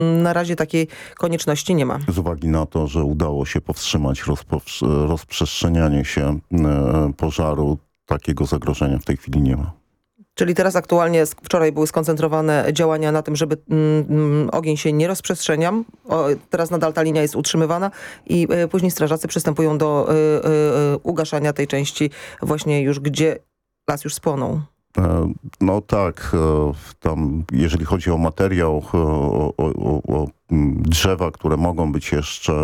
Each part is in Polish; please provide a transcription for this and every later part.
na razie takiej konieczności nie ma. Z uwagi na to, że udało się powstrzymać rozprzestrzenianie się pożaru, takiego zagrożenia w tej chwili nie ma. Czyli teraz aktualnie, wczoraj były skoncentrowane działania na tym, żeby ogień się nie rozprzestrzeniał. Teraz nadal ta linia jest utrzymywana i później strażacy przystępują do ugaszania tej części właśnie już, gdzie las już spłonął. No tak, tam jeżeli chodzi o materiał, o drzewa, które mogą być jeszcze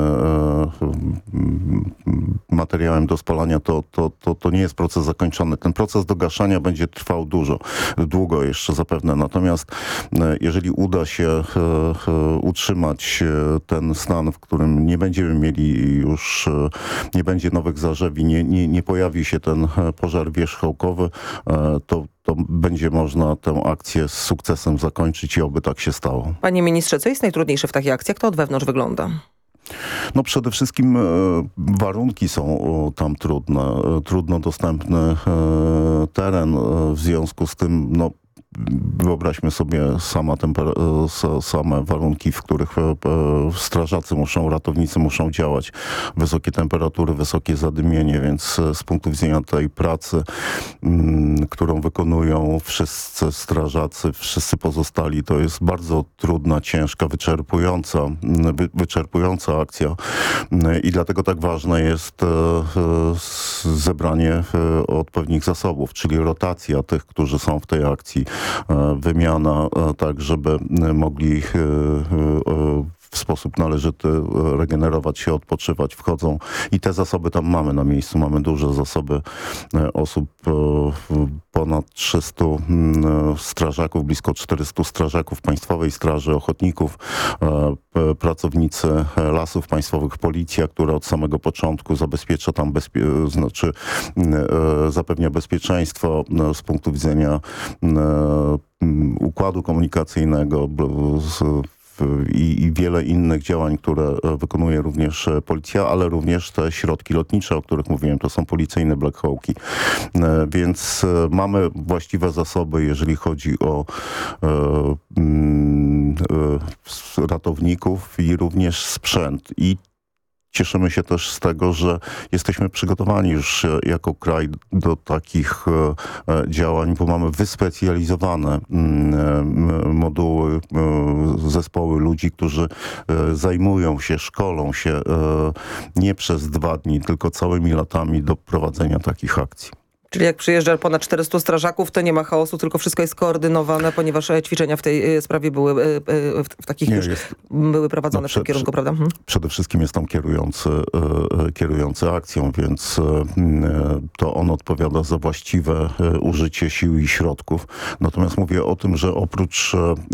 materiałem do spalania, to nie jest proces zakończony. Ten proces dogaszania będzie trwał długo jeszcze zapewne. Natomiast jeżeli uda się utrzymać ten stan, w którym nie będziemy mieli już, nie będzie nowych zarzewi, nie pojawi się ten pożar wierzchołkowy, to będzie można tę akcję z sukcesem zakończyć i oby tak się stało. Panie ministrze, co jest najtrudniejsze w takiej akcji? Jak to od wewnątrz wygląda? No przede wszystkim warunki są tam trudne. Trudno dostępny teren. W związku z tym wyobraźmy sobie same warunki, w których strażacy ratownicy muszą działać. Wysokie temperatury, wysokie zadymienie, więc z punktu widzenia tej pracy, którą wykonują wszyscy strażacy, wszyscy pozostali, to jest bardzo trudna, ciężka, wyczerpująca akcja i dlatego tak ważne jest zebranie odpowiednich zasobów, czyli rotacja tych, którzy są w tej akcji, wymiana, tak żeby mogli w sposób należyty regenerować się, odpoczywać, wchodzą i te zasoby tam mamy na miejscu. Mamy duże zasoby osób, ponad 300 strażaków, blisko 400 strażaków Państwowej Straży Ochotników, pracownicy Lasów Państwowych, policja, która od samego początku zabezpiecza tam, zapewnia bezpieczeństwo z punktu widzenia układu komunikacyjnego, i wiele innych działań, które wykonuje również policja, ale również te środki lotnicze, o których mówiłem, to są policyjne Black Hawki. Więc mamy właściwe zasoby, jeżeli chodzi o ratowników i również sprzęt. I cieszymy się też z tego, że jesteśmy przygotowani już jako kraj do takich działań, bo mamy wyspecjalizowane moduły, zespoły ludzi, którzy zajmują się, szkolą się nie przez 2 dni, tylko całymi latami do prowadzenia takich akcji. Czyli jak przyjeżdża ponad 400 strażaków, to nie ma chaosu, tylko wszystko jest koordynowane, ponieważ ćwiczenia w tej sprawie były w takich były prowadzone w tym kierunku, prawda? Przede wszystkim jest tam kierujący akcją, więc to on odpowiada za właściwe użycie sił i środków. Natomiast mówię o tym, że oprócz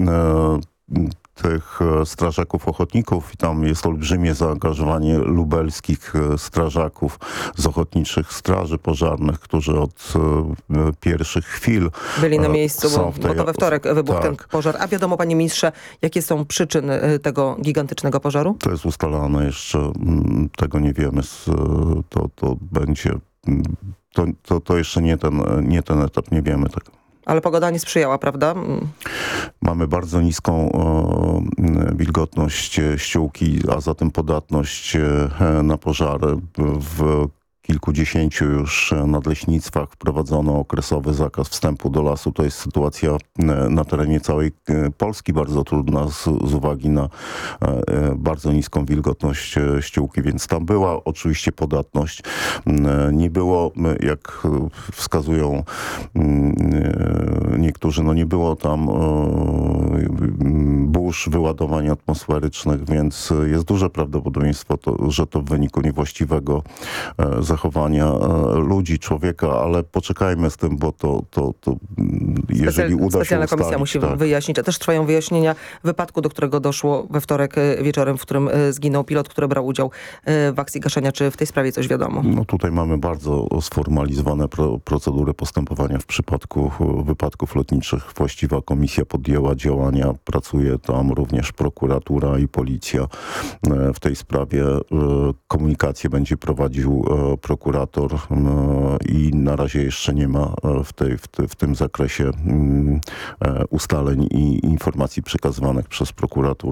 tych strażaków ochotników i tam jest olbrzymie zaangażowanie lubelskich strażaków z ochotniczych straży pożarnych, którzy od pierwszych chwil byli na miejscu, bo to we wtorek wybuchł ten tak. pożar. A wiadomo, panie ministrze, jakie są przyczyny tego gigantycznego pożaru? To jest ustalane jeszcze, tego nie wiemy. To będzie, to jeszcze nie ten etap, nie wiemy tego. Ale pogoda nie sprzyjała, prawda? Mamy bardzo niską wilgotność ściółki, a zatem podatność na pożary. W kilkudziesięciu już nadleśnictwach wprowadzono okresowy zakaz wstępu do lasu. To jest sytuacja na terenie całej Polski bardzo trudna z uwagi na bardzo niską wilgotność ściółki, więc tam była oczywiście podatność. Nie było, jak wskazują niektórzy, nie było tam burz, wyładowań atmosferycznych, więc jest duże prawdopodobieństwo, że to w wyniku niewłaściwego zachowania ludzi, człowieka, ale poczekajmy z tym, bo to jeżeli uda się Specjalna komisja ustalić, musi tak. wyjaśnić, a też trwają wyjaśnienia wypadku, do którego doszło we wtorek wieczorem, w którym zginął pilot, który brał udział w akcji gaszenia. Czy w tej sprawie coś wiadomo? Tutaj mamy bardzo sformalizowane procedury postępowania w przypadku wypadków lotniczych. Właściwa komisja podjęła działania, pracuje tam również prokuratura i policja w tej sprawie. Komunikację będzie prowadził prokurator i na razie jeszcze nie ma w tym zakresie ustaleń i informacji przekazywanych przez prokuraturę.